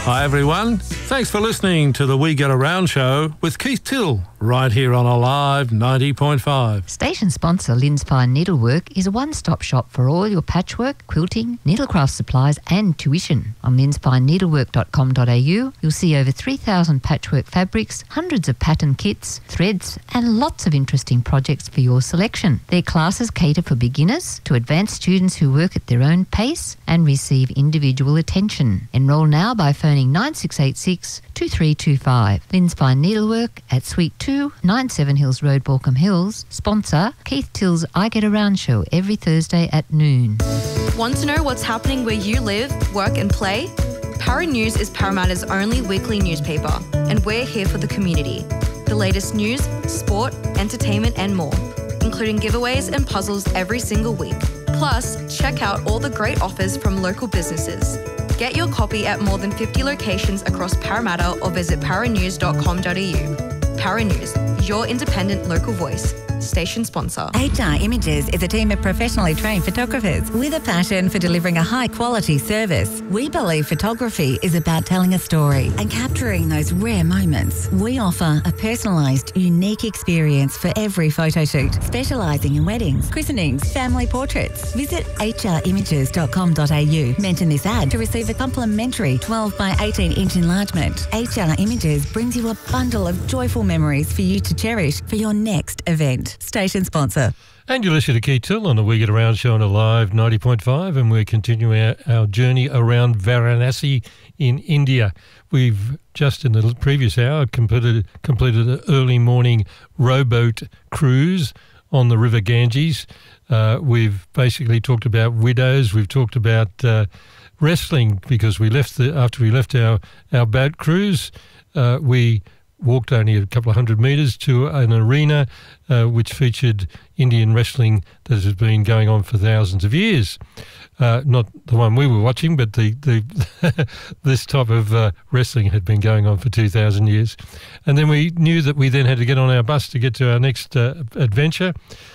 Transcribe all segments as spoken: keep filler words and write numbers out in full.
Hi everyone, thanks for listening to the We Get Around show with Keith Till, right here on Alive ninety point five. Station sponsor Lynn's Fine Needlework is a one-stop shop for all your patchwork, quilting, needlecraft supplies and tuition. On lyns fine needlework dot com dot a u, you'll see over three thousand patchwork fabrics, hundreds of pattern kits, threads and lots of interesting projects for your selection. Their classes cater for beginners to advanced students who work at their own pace and receive individual attention. Enrol now by phoning nine six eight six, two three two five. Lynn's Fine Needlework at Suite two, ninety-seven Hills Road, Baulkham Hills. Sponsor Keith Till's I Get Around show every Thursday at noon. Want to know what's happening where you live, work and play? Para News is Parramatta's only weekly newspaper, and we're here for the community. The latest news, sport, entertainment and more, including giveaways and puzzles every single week. Plus, check out all the great offers from local businesses. Get your copy at more than fifty locations across Parramatta or visit para news dot com dot a u. Para News, your independent local voice. Station sponsor. H R Images is a team of professionally trained photographers with a passion for delivering a high-quality service. We believe photography is about telling a story and capturing those rare moments. We offer a personalised, unique experience for every photo shoot, specialising in weddings, christenings, family portraits. Visit h r images dot com dot a u. Mention this ad to receive a complimentary twelve by eighteen inch enlargement. H R Images brings you a bundle of joyful memories for you to cherish for your next event. Station sponsor. And you're listening to Keith Till on the We Get Around show on Alive ninety point five, and we're continuing our, our journey around Varanasi in India. We've just in the previous hour completed, completed an early morning rowboat cruise on the River Ganges. Uh, we've basically talked about widows. We've talked about uh, wrestling because we left the after we left our, our boat cruise, uh, we walked only a couple of hundred metres to an arena uh, which featured Indian wrestling that has been going on for thousands of years. Uh, not the one we were watching, but the, the this type of uh, wrestling had been going on for two thousand years. And then we knew that we then had to get on our bus to get to our next uh, adventure.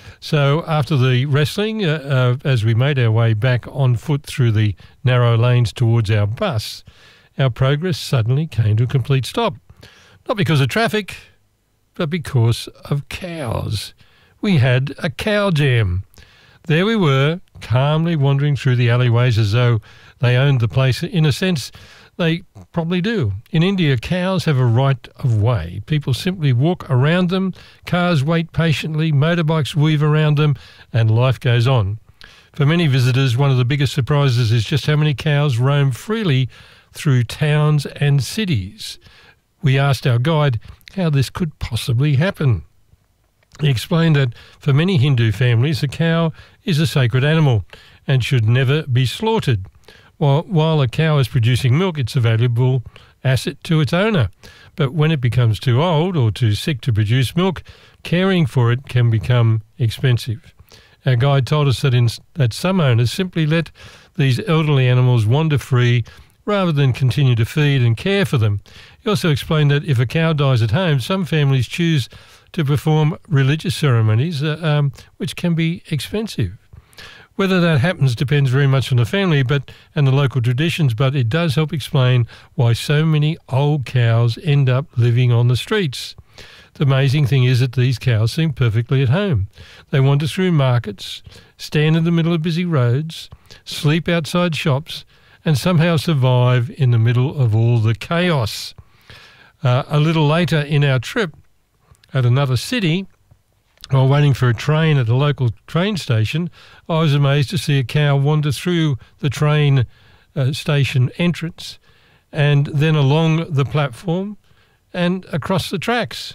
So after the wrestling, uh, uh, as we made our way back on foot through the narrow lanes towards our bus, our progress suddenly came to a complete stop. Not because of traffic, but because of cows. We had a cow jam. There we were, calmly wandering through the alleyways as though they owned the place. In a sense, they probably do. In India, cows have a right of way. People simply walk around them, cars wait patiently, motorbikes weave around them, and life goes on. For many visitors, one of the biggest surprises is just how many cows roam freely through towns and cities. We asked our guide how this could possibly happen. He explained that for many Hindu families, a cow is a sacred animal and should never be slaughtered. While, while a cow is producing milk, it's a valuable asset to its owner. But when it becomes too old or too sick to produce milk, caring for it can become expensive. Our guide told us that, in, that some owners simply let these elderly animals wander free rather than continue to feed and care for them. He also explained that if a cow dies at home, some families choose to perform religious ceremonies, uh, um, which can be expensive. Whether that happens depends very much on the family but and the local traditions, but it does help explain why so many old cows end up living on the streets. The amazing thing is that these cows seem perfectly at home. They wander through markets, stand in the middle of busy roads, sleep outside shops, and somehow survive in the middle of all the chaos. Uh, a little later in our trip at another city, while waiting for a train at a local train station, I was amazed to see a cow wander through the train uh, station entrance and then along the platform and across the tracks.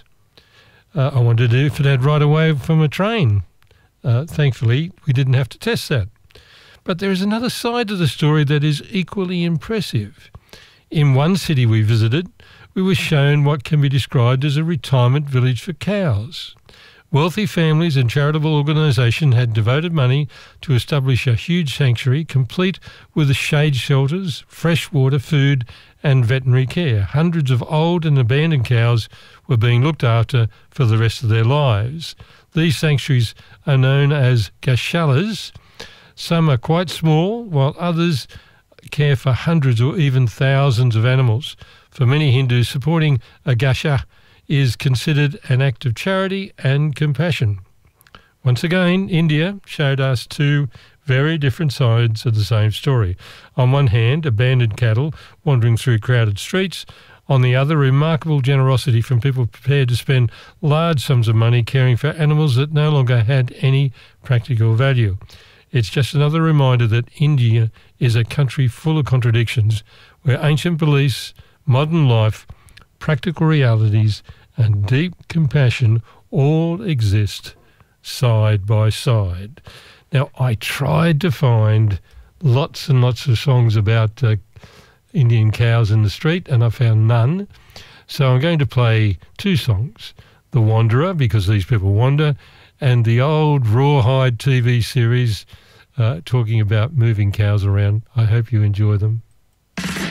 Uh, I wondered if it had right away from a train. Uh, thankfully, we didn't have to test that. But there is another side to the story that is equally impressive. In one city we visited, we were shown what can be described as a retirement village for cows. Wealthy families and charitable organisations had devoted money to establish a huge sanctuary complete with shade shelters, fresh water, food and veterinary care. Hundreds of old and abandoned cows were being looked after for the rest of their lives. These sanctuaries are known as gauशाlas. Some are quite small, while others care for hundreds or even thousands of animals. For many Hindus, supporting a Gasha is considered an act of charity and compassion. Once again, India showed us two very different sides of the same story. On one hand, abandoned cattle wandering through crowded streets. On the other, remarkable generosity from people prepared to spend large sums of money caring for animals that no longer had any practical value. It's just another reminder that India is a country full of contradictions, where ancient beliefs, modern life, practical realities, and deep compassion all exist side by side. Now, I tried to find lots and lots of songs about uh, Indian cows in the street, and I found none. So I'm going to play two songs, The Wanderer, because these people wander, and the old Rawhide T V series uh, talking about moving cows around. I hope you enjoy them.